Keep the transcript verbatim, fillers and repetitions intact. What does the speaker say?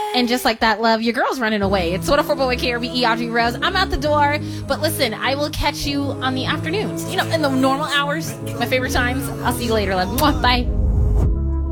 And just like that, love, your girl's running away. It's one oh four point one K R B E, Audrey Rose. I'm out the door. But listen, I will catch you on the afternoons. You know, in the normal hours, my favorite times. I'll see you later, love. Mwah, bye.